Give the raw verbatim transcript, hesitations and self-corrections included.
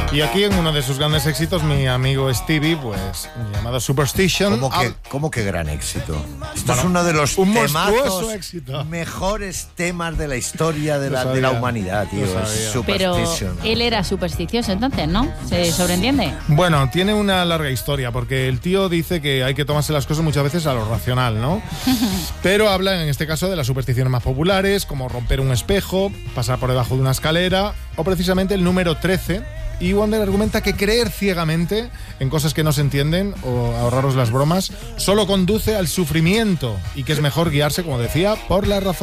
Y aquí en uno de sus grandes éxitos, mi amigo Stevie, pues, llamado Superstition. ¿Cómo que, ¿cómo que gran éxito? Esto Bueno, es uno de los un temazos, monstruoso éxito. mejores temas de la historia de Lo la, sabía, de la humanidad, tío. lo sabía. Es Pero Superstition. él era supersticioso entonces, ¿no? ¿Se sobreentiende? Bueno, tiene una larga historia, porque el tío dice que hay que tomarse las cosas muchas veces a lo racional, ¿no? Pero habla en este caso de las supersticiones más populares, como romper un espejo, pasar por debajo de una escalera, o precisamente el número trece. Y Wonder argumenta que creer ciegamente en cosas que no se entienden o ahorraros las bromas solo conduce al sufrimiento y que es mejor guiarse, como decía, por la razón.